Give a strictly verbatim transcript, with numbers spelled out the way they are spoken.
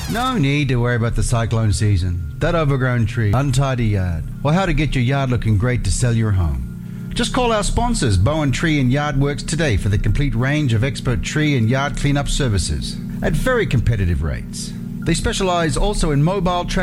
No need to worry about the cyclone season, that overgrown tree, untidy yard, or how to get your yard looking great to sell your home. Just call our sponsors, Bowen Tree and Yard Works, today for the complete range of expert tree and yard cleanup services at very competitive rates. They specialize also in mobile